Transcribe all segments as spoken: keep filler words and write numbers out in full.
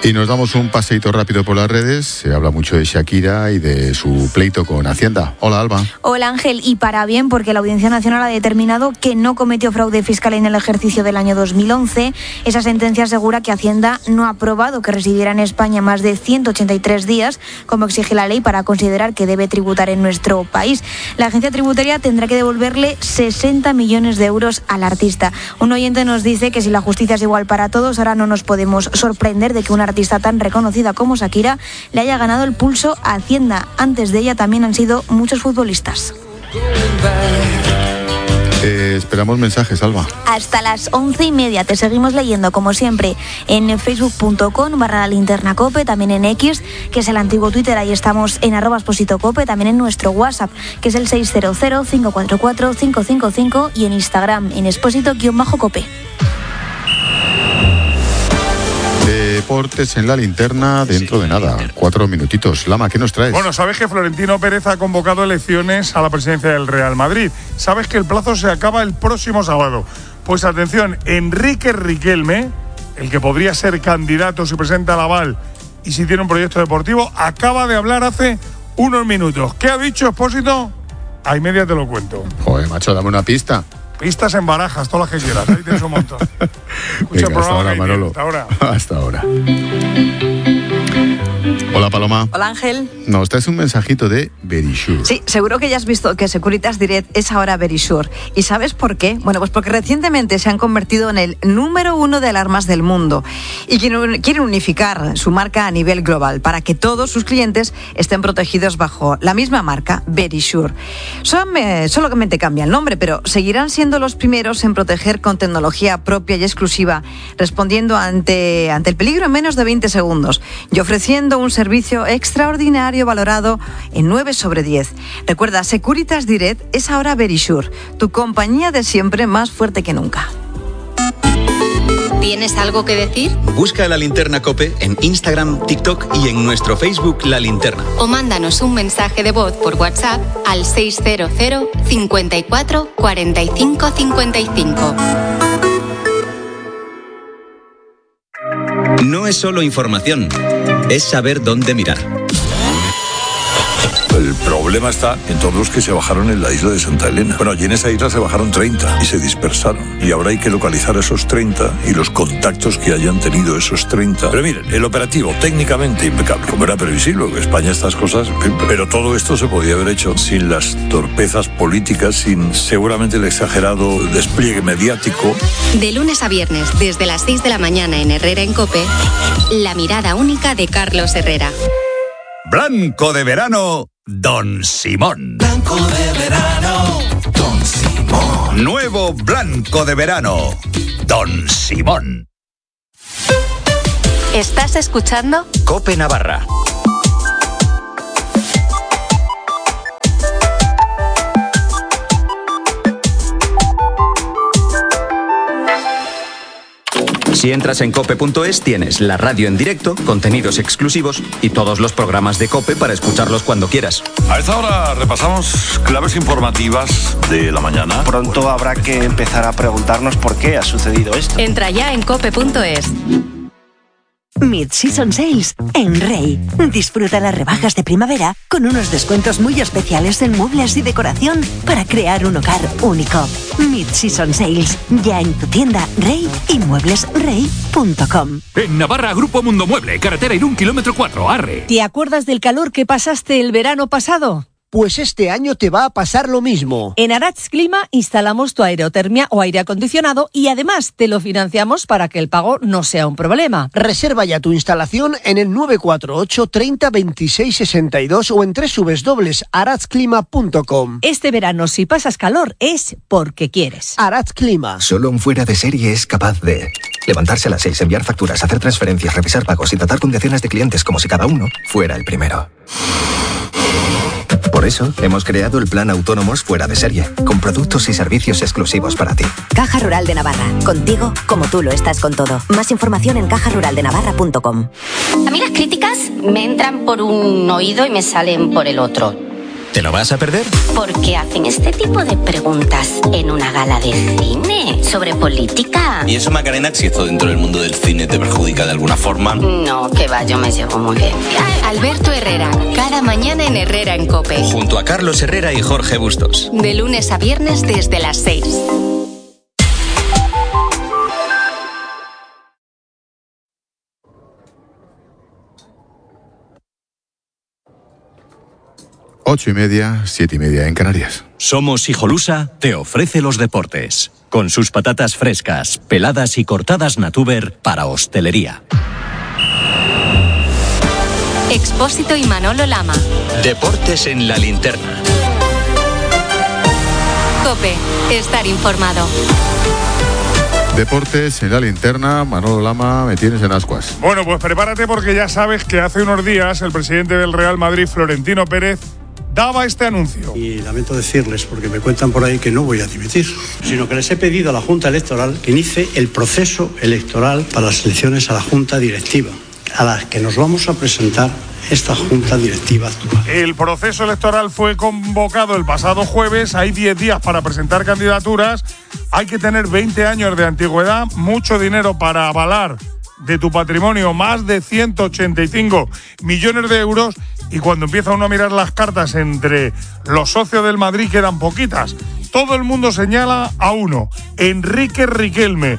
Y nos damos un paseíto rápido por las redes. Se habla mucho de Shakira y de su pleito con Hacienda. Hola, Alba. Hola, Ángel. Y para bien, porque la Audiencia Nacional ha determinado que no cometió fraude fiscal en el ejercicio del año dos mil once. Esa sentencia asegura que Hacienda no ha aprobado que residiera en España más de ciento ochenta y tres días, como exige la ley, para considerar que debe tributar en nuestro país. La agencia tributaria tendrá que devolverle sesenta millones de euros al artista. Un oyente nos dice que si la justicia es igual para todos, ahora no nos podemos sorprender de que una artista tan reconocida como Shakira le haya ganado el pulso a Hacienda. Antes de ella también han sido muchos futbolistas. Eh, esperamos mensajes, Alba. Hasta las once y media te seguimos leyendo, como siempre, en facebook punto com barra la linterna cope, también en X, que es el antiguo Twitter, ahí estamos en arroba exposito cope, también en nuestro WhatsApp, que es el seis cero cero, cinco cuatro cuatro, cinco cinco cinco, y en Instagram, en exposito-cope. Deportes en la linterna dentro de nada, cuatro minutitos. Lama, ¿qué nos traes? Bueno, sabes que Florentino Pérez ha convocado elecciones a la presidencia del Real Madrid. Sabes que el plazo se acaba el próximo sábado. Pues atención, Enrique Riquelme, el que podría ser candidato si presenta el aval y si tiene un proyecto deportivo, acaba de hablar hace unos minutos. ¿Qué ha dicho, Expósito? A y media te lo cuento. Joder, macho, dame una pista. Pistas en Barajas, todas las que quieras. Ahí tienes un montón. Escucha. Venga, hasta ahora, Manolo. Hasta ahora. Hasta ahora. Hola, Paloma. Hola, Ángel. Nos traes un mensajito de Verisure. Sí, seguro que ya has visto que Securitas Direct es ahora Verisure. ¿Y sabes por qué? Bueno, pues porque recientemente se han convertido en el número uno de alarmas del mundo y quieren unificar su marca a nivel global para que todos sus clientes estén protegidos bajo la misma marca, Verisure. Solamente cambia el nombre, pero seguirán siendo los primeros en proteger con tecnología propia y exclusiva, respondiendo ante, ante el peligro en menos de veinte segundos y ofreciendo un servicio extraordinario valorado en nueve sobre diez. Recuerda, Securitas Direct es ahora Verisure, tu compañía de siempre más fuerte que nunca. ¿Tienes algo que decir? Busca La Linterna COPE en Instagram, TikTok y en nuestro Facebook La Linterna. O mándanos un mensaje de voz por WhatsApp al seis cero cero, cincuenta y cuatro, cuarenta y cinco, cincuenta y cinco. No es solo información, es saber dónde mirar. El problema está en todos los que se bajaron en la isla de Santa Elena. Bueno, allí en esa isla se bajaron treinta y se dispersaron. Y ahora hay que localizar a esos treinta y los contactos que hayan tenido esos treinta. Pero miren, el operativo técnicamente impecable. Como era previsible, en España estas cosas... Pero todo esto se podía haber hecho sin las torpezas políticas, sin seguramente el exagerado despliegue mediático. De lunes a viernes, desde las seis de la mañana en Herrera en COPE, la mirada única de Carlos Herrera. Blanco de verano, Don Simón. Blanco de verano, Don Simón. Nuevo blanco de verano, Don Simón. ¿Estás escuchando? COPE Navarra. Si entras en cope punto es, tienes la radio en directo, contenidos exclusivos y todos los programas de COPE para escucharlos cuando quieras. A esta hora repasamos claves informativas de la mañana. Pronto habrá que empezar a preguntarnos por qué ha sucedido esto. Entra ya en cope punto es. Mid-Season Sales en Rey. Disfruta las rebajas de primavera con unos descuentos muy especiales en muebles y decoración para crear un hogar único. Mid-Season Sales, ya en tu tienda Rey y muebles rey punto com. En Navarra, Grupo Mundo Mueble, carretera Irún, kilómetro cuatro, Arre. ¿Te acuerdas del calor que pasaste el verano pasado? Pues este año te va a pasar lo mismo. En Arats Clima instalamos tu aerotermia o aire acondicionado y además te lo financiamos para que el pago no sea un problema. Reserva ya tu instalación en el nueve cuatro ocho, treinta, veintiséis, sesenta y dos o en doble u doble u doble u punto arats clima punto com. Este verano, si pasas calor, es porque quieres. Arats Clima. Solo un fuera de serie es capaz de levantarse a las seis, enviar facturas, hacer transferencias, revisar pagos y tratar con decenas de clientes como si cada uno fuera el primero. Por eso, hemos creado el Plan Autónomos Fuera de Serie, con productos y servicios exclusivos para ti. Caja Rural de Navarra. Contigo, como tú lo estás con todo. Más información en caja rural de navarra punto com. A mí las críticas me entran por un oído y me salen por el otro. ¿Te lo vas a perder? ¿Por qué hacen este tipo de preguntas en una gala de cine? ¿Sobre política? ¿Y eso, Macarena, si esto dentro del mundo del cine te perjudica de alguna forma? No, que va, yo me llevo muy bien. Alberto Herrera, cada mañana en Herrera en COPE. Junto a Carlos Herrera y Jorge Bustos. De lunes a viernes desde las seis. Ocho y media, siete y media en Canarias. Somos Hijolusa te ofrece los deportes, con sus patatas frescas, peladas y cortadas Natuber para hostelería. Expósito y Manolo Lama. Deportes en la linterna. COPE, estar informado. Deportes en la linterna, Manolo Lama, me tienes en ascuas. Bueno, pues prepárate porque ya sabes que hace unos días el presidente del Real Madrid, Florentino Pérez, daba este anuncio. Y lamento decirles, porque me cuentan por ahí que no voy a dimitir, sino que les he pedido a la Junta Electoral que inicie el proceso electoral para las elecciones a la Junta Directiva, a las que nos vamos a presentar esta Junta Directiva actual. El proceso electoral fue convocado el pasado jueves, hay diez días para presentar candidaturas, hay que tener veinte años de antigüedad, mucho dinero para avalar de tu patrimonio, más de ciento ochenta y cinco millones de euros, y cuando empieza uno a mirar las cartas entre los socios del Madrid quedan poquitas. Todo el mundo señala a uno, Enrique Riquelme,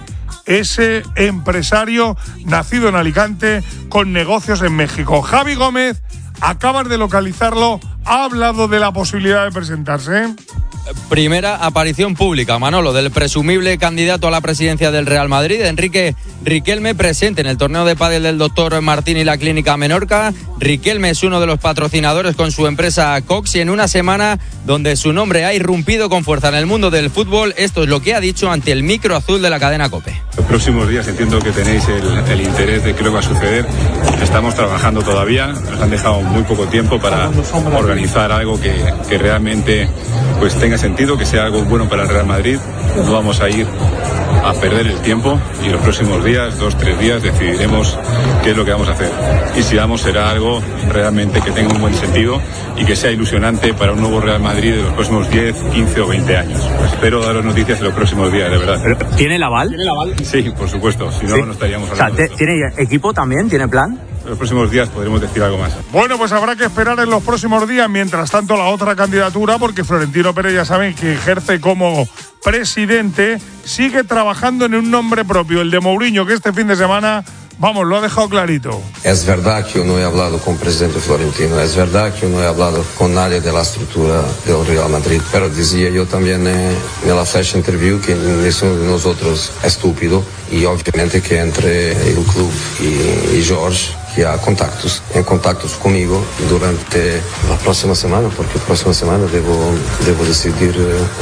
ese empresario nacido en Alicante con negocios en México. Javi Gómez, acabas de localizarlo, ha hablado de la posibilidad de presentarse, ¿eh? Primera aparición pública, Manolo, del presumible candidato a la presidencia del Real Madrid, Enrique Riquelme, presente en el torneo de pádel del doctor Martín y la Clínica Menorca. Riquelme es uno de los patrocinadores con su empresa Cox y en una semana donde su nombre ha irrumpido con fuerza en el mundo del fútbol, esto es lo que ha dicho ante el micro azul de la cadena COPE. Los próximos días entiendo que tenéis el, el interés de qué es lo que va a suceder. Estamos trabajando todavía, nos han dejado muy poco tiempo para organizar algo que, que realmente pues tenga sentido, que sea algo bueno para el Real Madrid. No vamos a ir a perder el tiempo y los próximos días, dos, tres días, decidiremos qué es lo que vamos a hacer. Y si vamos, será algo realmente que tenga un buen sentido y que sea ilusionante para un nuevo Real Madrid de los próximos diez, quince o veinte años. Espero daros noticias en los próximos días, de verdad. ¿Tiene el aval? ¿Tiene el aval? Sí, por supuesto, si no, sí. No estaríamos hablando. O sea, ¿tiene equipo también? ¿Tiene plan? En los próximos días podremos decir algo más. Bueno, pues habrá que esperar en los próximos días. Mientras tanto, la otra candidatura, porque Florentino Pérez ya saben que ejerce como presidente, sigue trabajando en un nombre propio, el de Mourinho, que este fin de semana, vamos, lo ha dejado clarito. Es verdad que yo no he hablado con el presidente Florentino, es verdad que yo no he hablado con nadie de la estructura del Real Madrid, pero decía yo también eh, en la flash interview que ninguno de nosotros es estúpido y obviamente que entre el club y, y Jorge, que ha contactos, en contactos conmigo durante la próxima semana, porque la próxima semana debo, debo decidir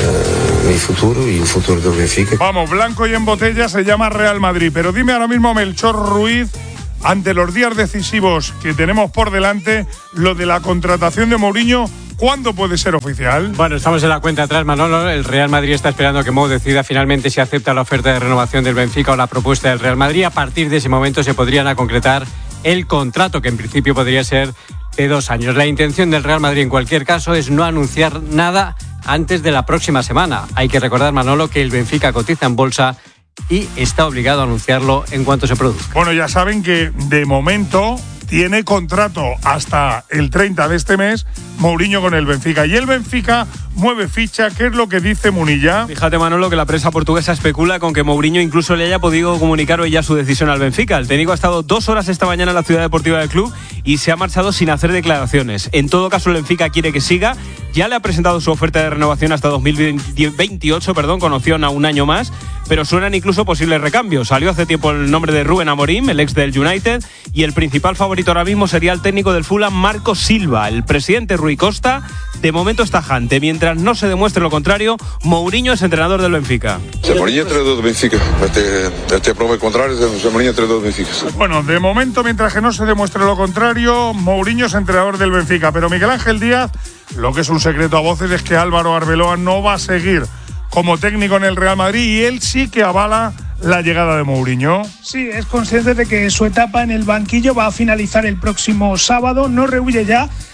eh, mi futuro y el futuro del Benfica. Vamos, blanco y en botella se llama Real Madrid, pero dime ahora mismo, Melchor Ruiz, ante los días decisivos que tenemos por delante, lo de la contratación de Mourinho, ¿cuándo puede ser oficial? Bueno, estamos en la cuenta atrás, Manolo. El Real Madrid está esperando que Mou decida finalmente si acepta la oferta de renovación del Benfica o la propuesta del Real Madrid. A partir de ese momento se podrían a concretar el contrato, que en principio podría ser de dos años. La intención del Real Madrid en cualquier caso es no anunciar nada antes de la próxima semana. Hay que recordar, Manolo, que el Benfica cotiza en bolsa y está obligado a anunciarlo en cuanto se produzca. Bueno, ya saben que de momento tiene contrato hasta el treinta de este mes Mourinho con el Benfica. Y el Benfica mueve ficha. ¿Qué es lo que dice Munilla? Fíjate, Manolo, que la prensa portuguesa especula con que Mourinho incluso le haya podido comunicar hoy ya su decisión al Benfica. El técnico ha estado dos horas esta mañana en la ciudad deportiva del club y se ha marchado sin hacer declaraciones. En todo caso, el Benfica quiere que siga. Ya le ha presentado su oferta de renovación hasta dos mil veintiocho, perdón, con opción a un año más, pero suenan incluso posibles recambios. Salió hace tiempo el nombre de Rubén Amorim, el ex del United, y el principal favorito ahora mismo sería el técnico del Fulham, Marco Silva. El presidente Rui Costa, de momento es tajante. Mientras no se demuestre lo contrario, Mourinho es entrenador del Benfica. Se Mourinho entrenador del Benfica. Este, este prueba el contrario, se Mourinho entrenador del Benfica. Bueno, de momento, mientras que no se demuestre lo contrario, Mourinho es entrenador del Benfica. Pero Miguel Ángel Díaz, lo que es un secreto a voces es que Álvaro Arbeloa no va a seguir como técnico en el Real Madrid y él sí que avala la llegada de Mourinho. Sí, es consciente de que su etapa en el banquillo va a finalizar el próximo sábado. No rehúye ya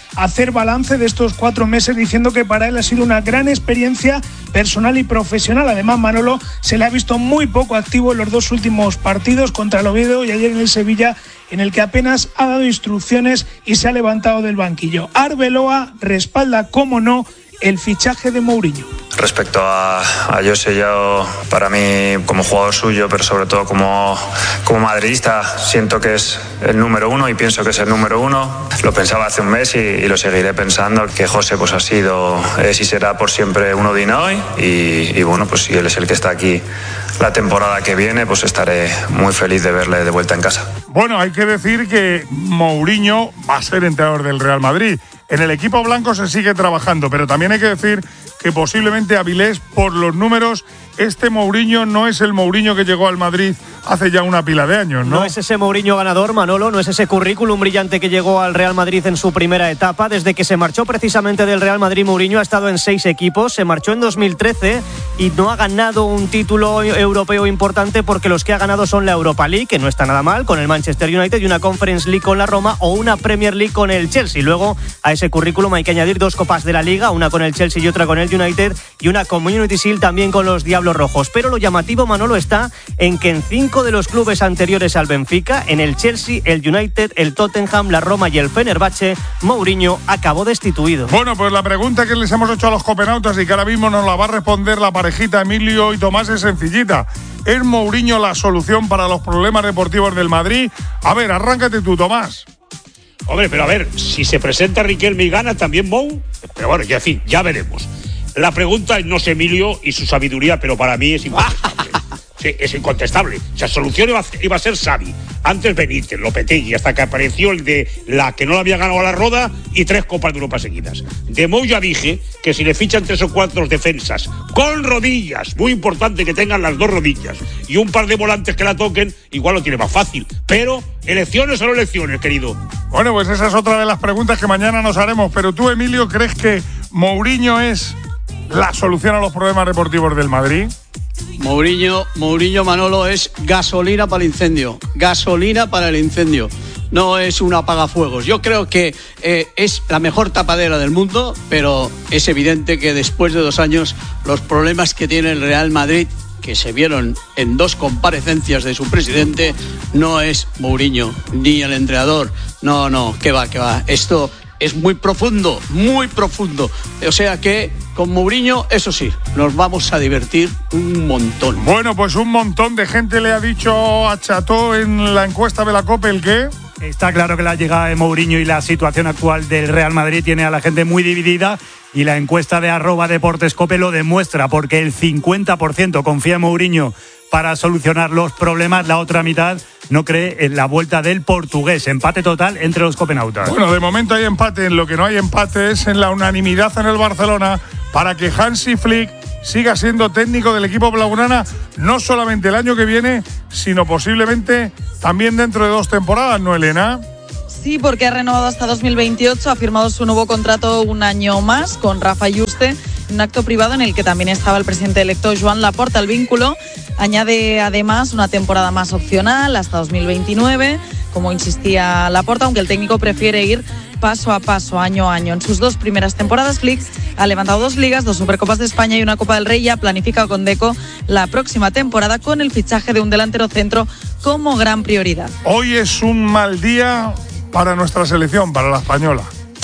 hacer balance de estos cuatro meses diciendo que para él ha sido una gran experiencia personal y profesional. Además, Manolo se le ha visto muy poco activo en los dos últimos partidos contra el Oviedo y ayer en el Sevilla, en el que apenas ha dado instrucciones y se ha levantado del banquillo. Arbeloa respalda, como no, el fichaje de Mourinho. Respecto a, a José, yo para mí como jugador suyo, pero sobre todo como, como madridista, siento que es el número uno y pienso que es el número uno. Lo pensaba hace un mes y, y lo seguiré pensando, que José pues ha sido, es y será por siempre uno de hoy y, y bueno, pues si él es el que está aquí la temporada que viene, pues estaré muy feliz de verle de vuelta en casa. Bueno, hay que decir que Mourinho va a ser entrenador del Real Madrid. En el equipo blanco se sigue trabajando, pero también hay que decir que posiblemente Avilés, por los números, este Mourinho no es el Mourinho que llegó al Madrid hace ya una pila de años, ¿no? No es ese Mourinho ganador, Manolo, no es ese currículum brillante que llegó al Real Madrid en su primera etapa. Desde que se marchó precisamente del Real Madrid, Mourinho ha estado en seis equipos, se marchó en dos mil trece y no ha ganado un título europeo importante, porque los que ha ganado son la Europa League, que no está nada mal, con el Manchester United, y una Conference League con la Roma o una Premier League con el Chelsea. Luego a ese currículum hay que añadir dos copas de la Liga, una con el Chelsea y otra con el United, y una Community Shield también con los Diablos Rojos. Pero lo llamativo, Manolo, está en que en cinco de los clubes anteriores al Benfica, en el Chelsea, el United, el Tottenham, la Roma y el Fenerbahce, Mourinho acabó destituido. Bueno, pues la pregunta que les hemos hecho a los copenautas y que ahora mismo nos la va a responder la parejita Emilio y Tomás es sencillita. ¿Es Mourinho la solución para los problemas deportivos del Madrid? A ver, arráncate tú, Tomás. Hombre, pero a ver, si se presenta Riquelme y gana, también Mou. Pero bueno, ya, en fin, ya veremos. La pregunta no es Emilio y su sabiduría, pero para mí es incontestable. Sí, es incontestable. O sea, solución iba a, iba a ser Xavi. Antes Benítez, Lopetegui, hasta que apareció el de la que no le había ganado a la Roda y tres Copas de Europa seguidas. De Mou ya dije que si le fichan tres o cuatro defensas con rodillas, muy importante que tengan las dos rodillas, y un par de volantes que la toquen, igual lo tiene más fácil. Pero elecciones o no elecciones, querido. Bueno, pues esa es otra de las preguntas que mañana nos haremos. Pero tú, Emilio, ¿crees que Mourinho es la solución a los problemas deportivos del Madrid? Mourinho, Mourinho Manolo es gasolina para el incendio, gasolina para el incendio, no es un apagafuegos. Yo creo que eh, es la mejor tapadera del mundo, pero es evidente que después de dos años los problemas que tiene el Real Madrid, que se vieron en dos comparecencias de su presidente, no es Mourinho ni el entrenador. No, no, que va, que va. Esto es muy profundo, muy profundo. O sea que con Mourinho, eso sí, nos vamos a divertir un montón. Bueno, pues un montón de gente le ha dicho a Cható en la encuesta de la COPE el qué. Está claro que la llegada de Mourinho y la situación actual del Real Madrid tiene a la gente muy dividida, y la encuesta de arroba Deportes Cope lo demuestra, porque el cincuenta por ciento confía en Mourinho para solucionar los problemas, la otra mitad no cree en la vuelta del portugués. Empate total entre los copenautas. Bueno, de momento hay empate. En lo que no hay empate es en la unanimidad en el Barcelona para que Hansi Flick siga siendo técnico del equipo blaugrana, no solamente el año que viene, sino posiblemente también dentro de dos temporadas, ¿no, Elena? Sí, porque ha renovado hasta dos mil veintiocho, ha firmado su nuevo contrato un año más con Rafa Yuste, en un acto privado en el que también estaba el presidente electo Joan Laporta. El vínculo añade además una temporada más opcional hasta dos mil veintinueve, como insistía Laporta, aunque el técnico prefiere ir paso a paso, año a año. En sus dos primeras temporadas, Flick ha levantado dos ligas, dos Supercopas de España y una Copa del Rey, y ha planificado con Deco la próxima temporada con el fichaje de un delantero centro como gran prioridad. Hoy es un mal día para nuestra selección, para la española.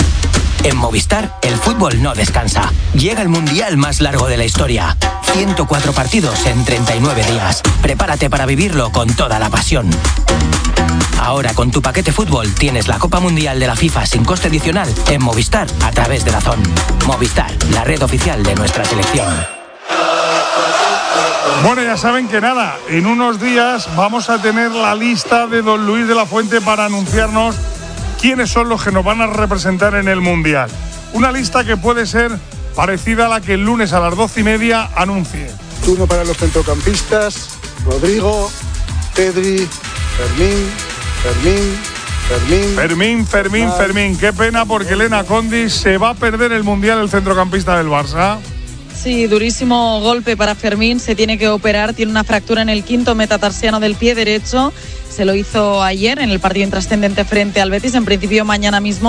En Movistar, el fútbol no descansa. Llega el mundial más largo de la historia. ciento cuatro partidos en treinta y nueve días. Prepárate para vivirlo con toda la pasión. Ahora con tu paquete fútbol tienes la Copa Mundial de la FIFA sin coste adicional en Movistar a través de DAZN. Movistar, la red oficial de nuestra selección. Bueno, ya saben que nada, en unos días vamos a tener la lista de don Luis de la Fuente para anunciarnos quiénes son los que nos van a representar en el Mundial. Una lista que puede ser parecida a la que el lunes a las doce y media anuncie. Turno para los centrocampistas: Rodrigo, Pedri, Fermín, Fermín, Fermín. Fermín, Fermín, Fermín. Qué pena, porque Elena Condis se va a perder el Mundial, el centrocampista del Barça. Sí, durísimo golpe para Fermín, se tiene que operar, tiene una fractura en el quinto metatarsiano del pie derecho, se lo hizo ayer en el partido intrascendente frente al Betis. En principio mañana mismo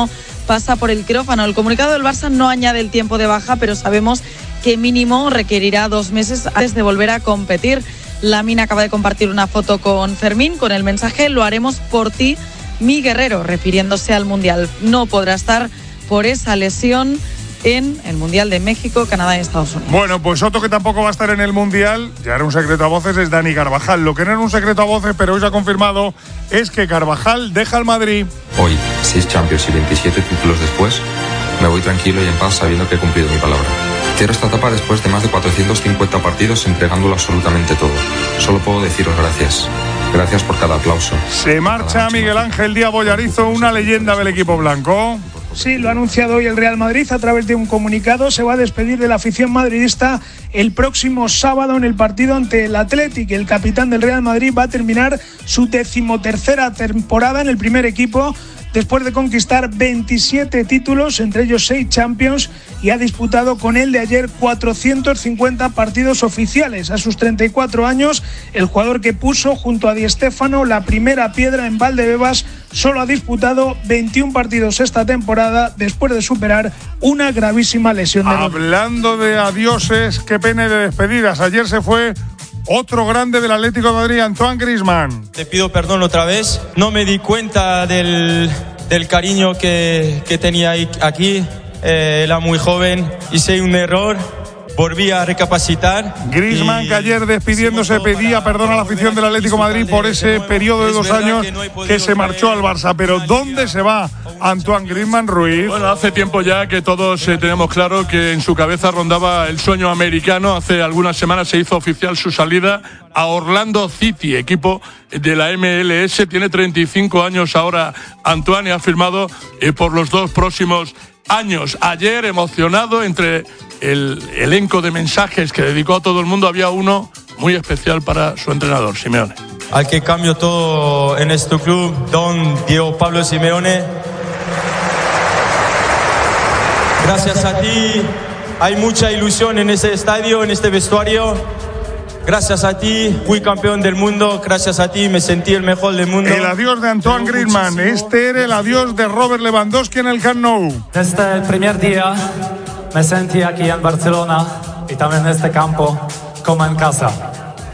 pasa por el quirófano. El comunicado del Barça no añade el tiempo de baja, pero sabemos que mínimo requerirá dos meses antes de volver a competir. Lamine acaba de compartir una foto con Fermín con el mensaje: lo haremos por ti, mi guerrero, refiriéndose al Mundial. No podrá estar por esa lesión en el Mundial de México, Canadá y Estados Unidos. Bueno, pues otro que tampoco va a estar en el Mundial, ya era un secreto a voces, es Dani Carvajal. Lo que no era un secreto a voces, pero hoy se ha confirmado, es que Carvajal deja el Madrid. Hoy, seis Champions y veintisiete títulos después, me voy tranquilo y en paz sabiendo que he cumplido mi palabra. Cierro esta etapa después de más de cuatrocientos cincuenta partidos entregándolo absolutamente todo. Solo puedo deciros gracias. Gracias por cada aplauso. Se marcha Miguel Ángel Díaz Bollarizo, una leyenda del equipo blanco. Sí, lo ha anunciado hoy el Real Madrid a través de un comunicado. Se va a despedir de la afición madridista el próximo sábado en el partido ante el Athletic. El capitán del Real Madrid va a terminar su decimotercera temporada en el primer equipo, después de conquistar veintisiete títulos, entre ellos seis Champions, y ha disputado con el de ayer cuatrocientos cincuenta partidos oficiales. A sus treinta y cuatro años, el jugador que puso junto a Di Stéfano la primera piedra en Valdebebas solo ha disputado veintiún partidos esta temporada después de superar una gravísima lesión de rodilla. Hablando de adioses, qué pena de despedidas. Ayer se fue otro grande del Atlético de Madrid, Antoine Griezmann. Te pido perdón otra vez. No me di cuenta del, del cariño que, que tenía aquí. Eh, era muy joven. Hice un error. Volví a recapacitar. Griezmann, que ayer despidiéndose pedía perdón a la afición del Atlético de Madrid por ese periodo de dos años que se marchó al Barça. Pero ¿dónde se va Antoine Griezmann, Ruiz? Bueno, hace tiempo ya que todos eh, tenemos claro que en su cabeza rondaba el sueño americano. Hace algunas semanas se hizo oficial su salida a Orlando City, equipo de la M L S. Tiene treinta y cinco años ahora Antoine y ha firmado eh, por los dos próximos años. Ayer, emocionado, entre el elenco de mensajes que dedicó a todo el mundo, había uno muy especial para su entrenador, Simeone. Al que cambió todo en este club, don Diego Pablo Simeone. Gracias a ti, hay mucha ilusión en este estadio, en este vestuario. Gracias a ti, fui campeón del mundo. Gracias a ti, me sentí el mejor del mundo. El adiós de Antoine Griezmann. Este era el adiós de Robert Lewandowski en el Camp Nou. Desde el primer día me sentí aquí en Barcelona y también en este campo como en casa.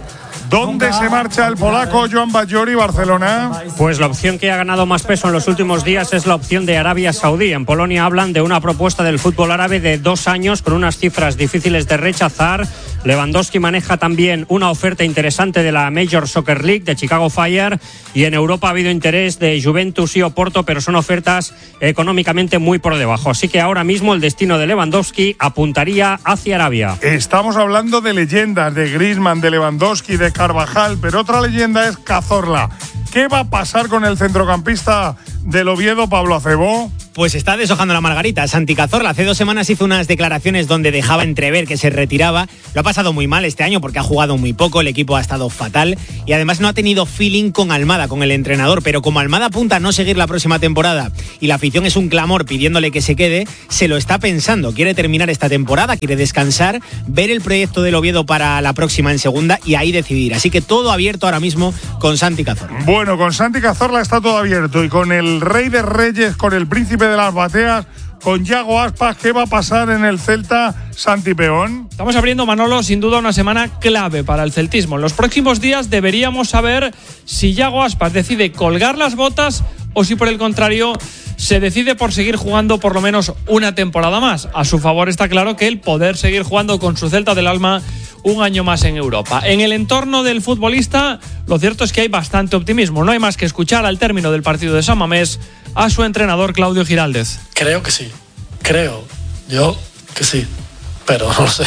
¿Dónde se marcha el polaco Joan Bajori, Barcelona? Pues la opción que ha ganado más peso en los últimos días es la opción de Arabia Saudí. En Polonia hablan de una propuesta del fútbol árabe de dos años con unas cifras difíciles de rechazar. Lewandowski maneja también una oferta interesante de la Major Soccer League de Chicago Fire, y en Europa ha habido interés de Juventus y Oporto, pero son ofertas económicamente muy por debajo. Así que ahora mismo el destino de Lewandowski apuntaría hacia Arabia. Estamos hablando de leyendas, de Griezmann, de Lewandowski, de Carvajal, pero otra leyenda es Cazorla. ¿Qué va a pasar con el centrocampista del Oviedo, Pablo Acebó? Pues está deshojando la margarita. Santi Cazorla hace dos semanas hizo unas declaraciones donde dejaba entrever que se retiraba. Lo ha pasado muy mal este año porque ha jugado muy poco, el equipo ha estado fatal y además no ha tenido feeling con Almada, con el entrenador. Pero como Almada apunta a no seguir la próxima temporada y la afición es un clamor pidiéndole que se quede, se lo está pensando. Quiere terminar esta temporada, quiere descansar, ver el proyecto del Oviedo para la próxima en segunda y ahí decidir. Así que todo abierto ahora mismo con Santi Cazorla. Bueno, con Santi Cazorla está todo abierto, y con el Rey de Reyes, con el Príncipe de las Bateas, con Yago Aspas, ¿qué va a pasar en el Celta, Santi Peón? Estamos abriendo, Manolo, sin duda una semana clave para el celtismo. En los próximos días deberíamos saber si Yago Aspas decide colgar las botas o si por el contrario se decide por seguir jugando por lo menos una temporada más. A su favor está claro que el poder seguir jugando con su Celta del alma un año más en Europa. En el entorno del futbolista, lo cierto es que hay bastante optimismo. No hay más que escuchar al término del partido de San Mamés a su entrenador Claudio Giraldez. Creo que sí, creo yo que sí, pero no lo sé.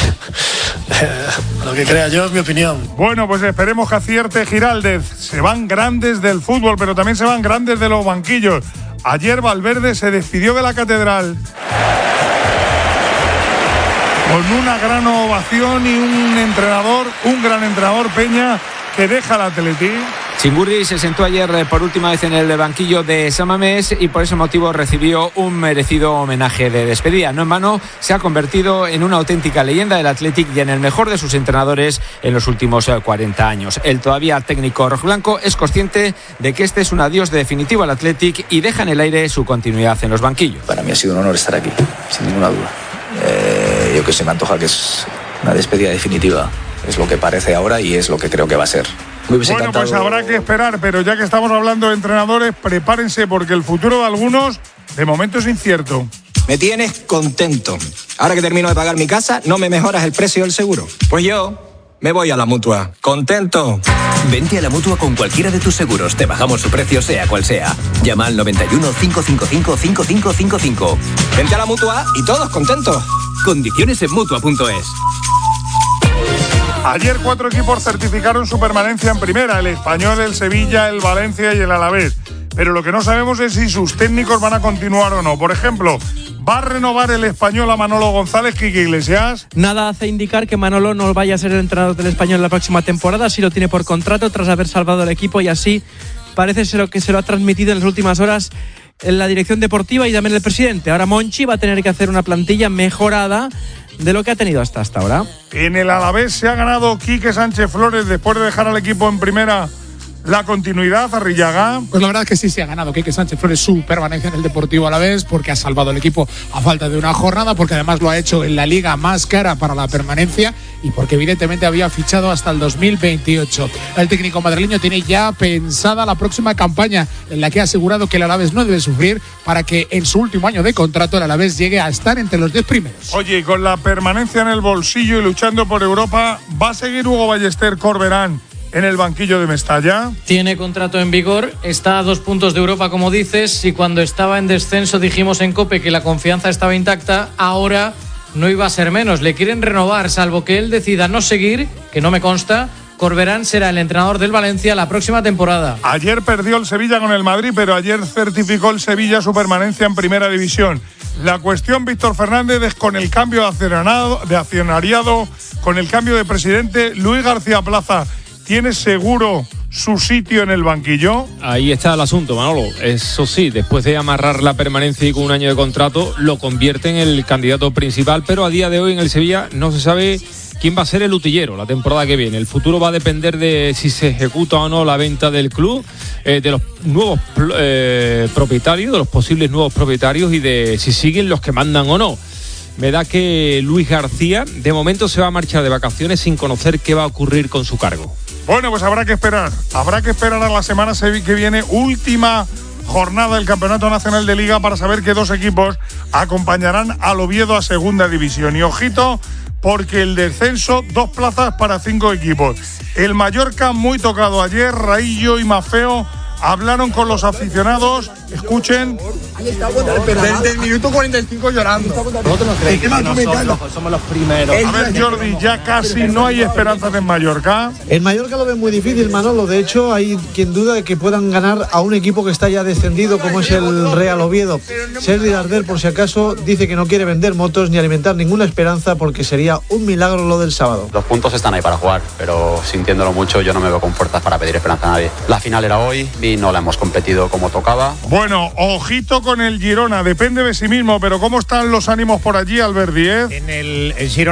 Lo que crea yo es mi opinión. Bueno, pues esperemos que acierte Giraldez. Se van grandes del fútbol, pero también se van grandes de los banquillos. Ayer Valverde se despidió de la Catedral con una gran ovación y un entrenador, un gran entrenador, Peña, que deja el Atleti. Chingurri se sentó ayer por última vez en el banquillo de San Mamés y por ese motivo recibió un merecido homenaje de despedida. No en vano, se ha convertido en una auténtica leyenda del Athletic y en el mejor de sus entrenadores en los últimos cuarenta años. El todavía técnico rojiblanco es consciente de que este es un adiós definitivo al Athletic y deja en el aire su continuidad en los banquillos. Para mí ha sido un honor estar aquí, sin ninguna duda. Eh, yo que se me antoja que es una despedida definitiva. Es lo que parece ahora y es lo que creo que va a ser. Bueno, encantado. Pues habrá que esperar, pero ya que estamos hablando de entrenadores, prepárense porque el futuro de algunos de momento es incierto. Me tienes contento. Ahora que termino de pagar mi casa, ¿no me mejoras el precio del seguro? Pues yo me voy a la Mutua. ¿Contento? Vente a la Mutua con cualquiera de tus seguros. Te bajamos su precio sea cual sea. Llama al noventa y uno, cinco cinco cinco, cinco cinco cinco cinco. Vente a la Mutua y todos contentos. Condiciones en Mutua punto es. Ayer cuatro equipos certificaron su permanencia en primera, el Español, el Sevilla, el Valencia y el Alavés. Pero lo que no sabemos es si sus técnicos van a continuar o no. Por ejemplo, ¿va a renovar el Español a Manolo González, Quique Iglesias? Nada hace indicar que Manolo no vaya a ser el entrenador del Español la próxima temporada, si lo tiene por contrato tras haber salvado el equipo y así parece ser lo que se lo ha transmitido en las últimas horas en la dirección deportiva y también el presidente. Ahora Monchi va a tener que hacer una plantilla mejorada de lo que ha tenido hasta hasta ahora. En el Alavés se ha ganado Quique Sánchez Flores después de dejar al equipo en primera la continuidad, Arrillaga. Pues la verdad es que sí se ha ganado Quique Sánchez Flores su permanencia en el Deportivo Alavés porque ha salvado el equipo a falta de una jornada, porque además lo ha hecho en la liga más cara para la permanencia y porque evidentemente había fichado hasta el dos mil veintiocho. El técnico madrileño tiene ya pensada la próxima campaña en la que ha asegurado que el Alavés no debe sufrir para que en su último año de contrato el Alavés llegue a estar entre los diez primeros. Oye, y con la permanencia en el bolsillo y luchando por Europa, ¿va a seguir Hugo Ballester Corberán en el banquillo de Mestalla? Tiene contrato en vigor, está a dos puntos de Europa, como dices, y cuando estaba en descenso dijimos en COPE que la confianza estaba intacta, ahora no iba a ser menos. Le quieren renovar, salvo que él decida no seguir, que no me consta. Corberán será el entrenador del Valencia la próxima temporada. Ayer perdió el Sevilla con el Madrid, pero ayer certificó el Sevilla su permanencia en Primera División. La cuestión, Víctor Fernández, es con el cambio de accionariado, de accionariado, con el cambio de presidente. Luis García Plaza, ¿tiene seguro su sitio en el banquillo? Ahí está el asunto, Manolo. Eso sí, después de amarrar la permanencia y con un año de contrato, lo convierte en el candidato principal, pero a día de hoy en el Sevilla no se sabe quién va a ser el utillero la temporada que viene. El futuro va a depender de si se ejecuta o no la venta del club, eh, de los nuevos eh, propietarios, de los posibles nuevos propietarios y de si siguen los que mandan o no. Me da que Luis García de momento se va a marchar de vacaciones sin conocer qué va a ocurrir con su cargo. Bueno, pues habrá que esperar. Habrá que esperar a la semana que viene, última jornada del Campeonato Nacional de Liga, para saber qué dos equipos acompañarán al Oviedo a Segunda División. Y ojito, porque el descenso, dos plazas para cinco equipos. El Mallorca, muy tocado ayer, Raillo y Mafeo hablaron con los aficionados. Escuchen. Desde el minuto cuarenta y cinco llorando. Nosotros no creemos que nosotros somos los primeros. A ver, Jordi, ya casi no hay esperanzas en Mallorca. El Mallorca lo ve muy difícil, Manolo. De hecho, hay quien duda de que puedan ganar a un equipo que está ya descendido, como es el Real Oviedo. Sergi Darder, por si acaso, dice que no quiere vender motos ni alimentar ninguna esperanza porque sería un milagro lo del sábado. Los puntos están ahí para jugar, pero sintiéndolo mucho, yo no me veo con fuerzas para pedir esperanza a nadie. La final era hoy y no la hemos competido como tocaba. Bueno, ojito con el Girona, depende de sí mismo, pero ¿cómo están los ánimos por allí, Albert Díez? En el, el Girona